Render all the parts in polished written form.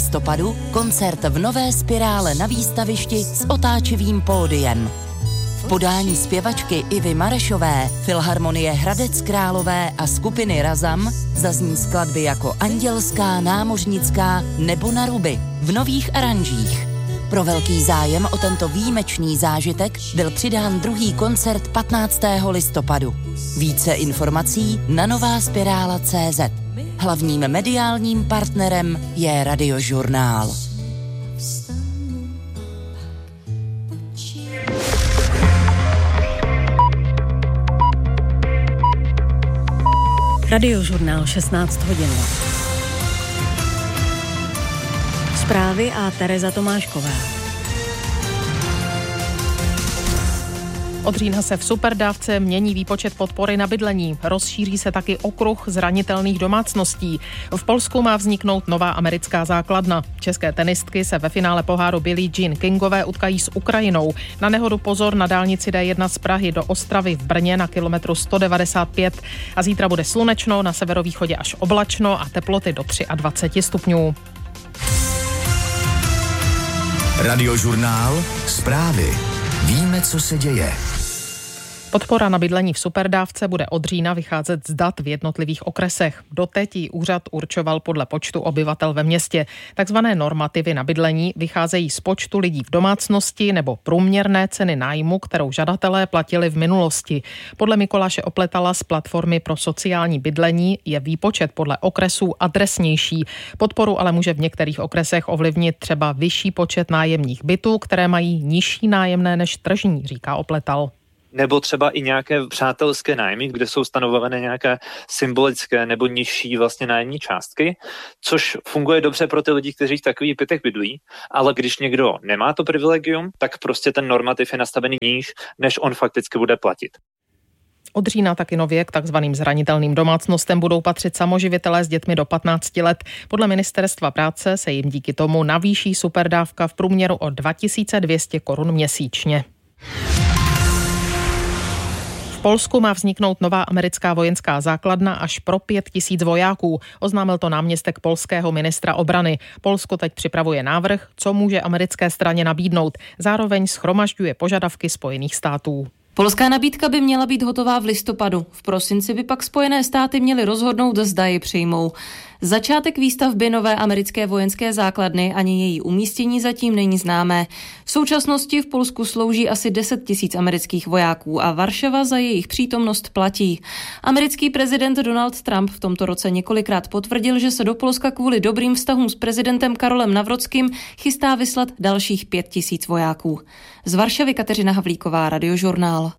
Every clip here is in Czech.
listopadu koncert v Nové Spirále na výstavišti s otáčivým pódiem. V podání zpěvačky Ivy Marešové, Filharmonie Hradec Králové a skupiny Razam zazní skladby jako Andělská, Námořnická nebo Na ruby v nových aranžích. Pro velký zájem o tento výjimečný zážitek byl přidán druhý koncert 15. listopadu. Více informací na novaspirála.cz. Hlavním mediálním partnerem je Radiožurnál. Radiožurnál 16 hodin. Zprávy a Tereza Tomášková. Od října se v superdávce mění výpočet podpory na bydlení. Rozšíří se taky okruh zranitelných domácností. V Polsku má vzniknout nová americká základna. České tenistky se ve finále poháru Billie Jean Kingové utkají s Ukrajinou. Na nehodu pozor na dálnici D1 z Prahy do Ostravy v Brně na kilometru 195. A zítra bude slunečno, na severovýchodě až oblačno a teploty do 23 stupňů. Radiožurnál, zprávy. Víme, co se děje. Podpora na bydlení v superdávce bude od října vycházet z dat v jednotlivých okresech. Doteď ji úřad určoval podle počtu obyvatel ve městě. Takzvané normativy na bydlení vycházejí z počtu lidí v domácnosti nebo průměrné ceny nájmu, kterou žadatelé platili v minulosti. Podle Mikuláše Opletala z platformy pro sociální bydlení je výpočet podle okresů adresnější. Podporu ale může v některých okresech ovlivnit třeba vyšší počet nájemních bytů, které mají nižší nájemné než tržní, říká Opletal. Nebo třeba i nějaké přátelské nájmy, kde jsou stanovované nějaké symbolické nebo nižší vlastně nájemní částky, což funguje dobře pro ty lidi, kteří v takových bytech bydlí, ale když někdo nemá to privilegium, tak prostě ten normativ je nastavený níž, než on fakticky bude platit. Od října taky nově k takzvaným zranitelným domácnostem budou patřit samoživitelé s dětmi do 15 let. Podle Ministerstva práce se jim díky tomu navýší superdávka v průměru o 2200 korun měsíčně. V Polsku má vzniknout nová americká vojenská základna až pro 5000 vojáků. Oznámil to náměstek polského ministra obrany. Polsko teď připravuje návrh, co může americké straně nabídnout. Zároveň shromažďuje požadavky Spojených států. Polská nabídka by měla být hotová v listopadu. V prosinci by pak Spojené státy měly rozhodnout, zda ji přijmou. Začátek výstavby nové americké vojenské základny ani její umístění zatím není známé. V současnosti v Polsku slouží asi 10 000 amerických vojáků a Varšava za jejich přítomnost platí. Americký prezident Donald Trump v tomto roce několikrát potvrdil, že se do Polska kvůli dobrým vztahům s prezidentem Karolem Nawrockým chystá vyslat dalších 5 000 vojáků. Z Varšavy Kateřina Havlíková, Radiožurnál.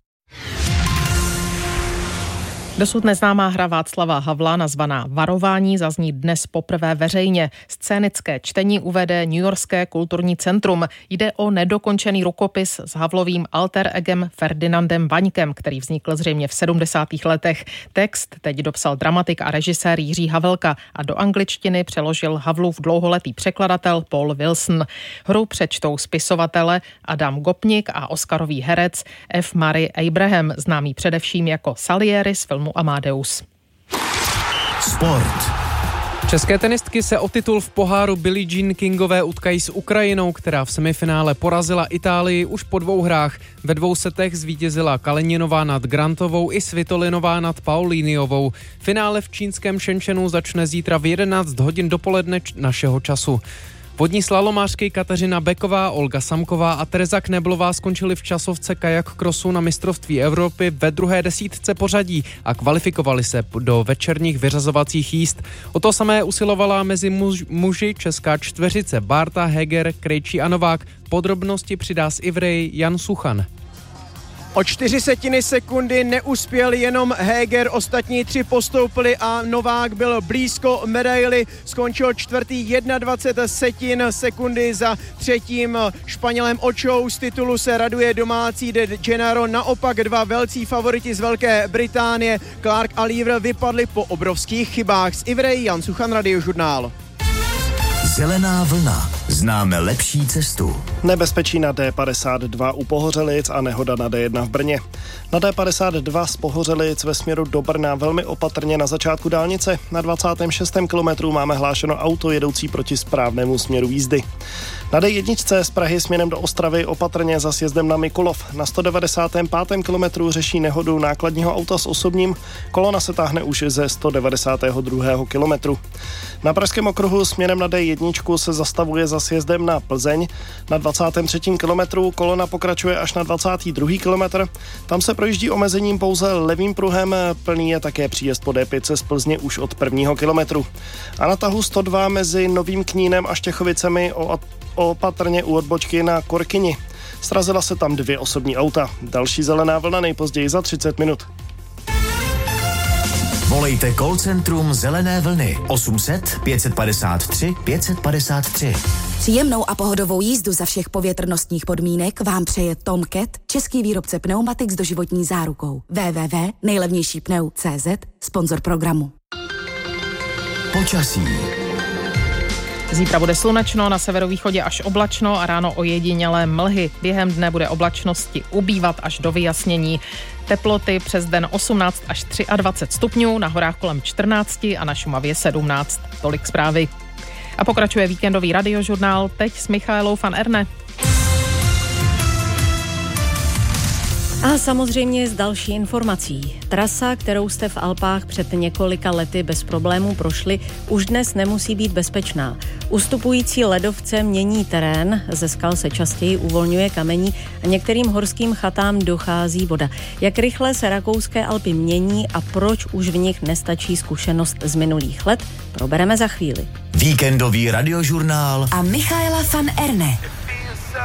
Dosud neznámá hra Václava Havla nazvaná Varování zazní dnes poprvé veřejně. Scénické čtení uvede Newyorské kulturní centrum. Jde o nedokončený rukopis s Havlovým alter egem Ferdinandem Vaňkem, který vznikl zřejmě v 70. letech. Text teď dopsal dramatik a režisér Jiří Havelka a do angličtiny přeložil Havlův dlouholetý překladatel Paul Wilson. Hru přečtou spisovatele Adam Gopnik a oscarový herec F. Murray Abraham, známý především jako Salieri z filmu Amadeus. Sport. České tenistky se o titul v poháru Billie Jean Kingové utkají s Ukrajinou, která v semifinále porazila Itálii už po 2 hrách. Ve 2 setech zvítězila Kalininová nad Grantovou i Svitolinová nad Paulíniovou. Finále v čínském Shenzhenu začne zítra v 11 hodin dopoledne našeho času. Vodní slalomářky Kateřina Beková, Olga Samková a Tereza Kneblová skončily v časovce kajak krosu na mistrovství Evropy ve 2. desítce pořadí a kvalifikovali se do večerních vyřazovacích jízd. O to samé usilovala mezi muži česká čtveřice Bárta, Heger, Krejčí a Novák. Podrobnosti přidá z Ivry Jan Suchan. O 0,4 sekundy neuspěl jenom Heger, ostatní 3 postoupili a Novák byl blízko medaili, skončil 4. 21 sekundy za 3. Španělem Očou. Z titulu se raduje domácí De Gennaro, naopak 2 velcí favoriti z Velké Británie, Clark a Lever, vypadli po obrovských chybách. Z Ivry Jan Suchan, Radiožurnál. Zelená vlna. Známe lepší cestu. Nebezpečí na D52 u Pohořelic a nehoda na D1 v Brně. Na D52 z Pohořelic ve směru do Brna velmi opatrně na začátku dálnice. Na 26. kilometru máme hlášeno auto jedoucí proti správnému směru jízdy. Na D1 z Prahy směrem do Ostravy opatrně za sjezdem na Mikulov. Na 195. kilometru řeší nehodu nákladního auta s osobním. Kolona se táhne už ze 192. kilometru. Na Pražském okruhu směrem na D1 se zastavuje za sjezdem na Plzeň. Na 23. kilometru kolona pokračuje až na 22. kilometr. Tam se projíždí omezením pouze levým pruhem, plný je také příjezd po D5 z Plzně už od 1. kilometru. A na tahu 102 mezi Novým Knínem a Štěchovicemi opatrně u odbočky na Korkyni. Srazila se tam 2 osobní auta. Další zelená vlna nejpozději za 30 minut. Volejte call centrum Zelené vlny 800 553 553. Příjemnou a pohodovou jízdu za všech povětrnostních podmínek vám přeje Tom Cat, český výrobce pneumatik s doživotní zárukou. www.nejlevnějšípneu.cz, sponzor programu. Počasí. Zítra bude slunečno, na severovýchodě až oblačno a ráno ojedinělé mlhy. Během dne bude oblačnosti ubývat až do vyjasnění. Teploty přes den 18 až 23 stupňů, na horách kolem 14 a na Šumavě 17. Tolik zprávy. A pokračuje víkendový radiožurnál, teď s Michaelou van Erne. A samozřejmě z další informací. Trasa, kterou jste v Alpách před několika lety bez problémů prošli, už dnes nemusí být bezpečná. Ustupující ledovce mění terén, ze skal se častěji uvolňuje kamení a některým horským chatám dochází voda. Jak rychle se rakouské Alpy mění a proč už v nich nestačí zkušenost z minulých let, probereme za chvíli. Víkendový radiožurnál a Michaela van Erne.